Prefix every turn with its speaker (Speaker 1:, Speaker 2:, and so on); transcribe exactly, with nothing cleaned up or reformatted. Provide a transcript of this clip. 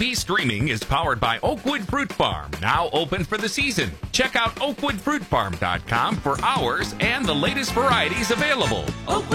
Speaker 1: V streaming is powered by Oakwood Fruit Farm, now open for the season. Check out oakwood fruit farm dot com for hours and the latest varieties available.
Speaker 2: Oakwood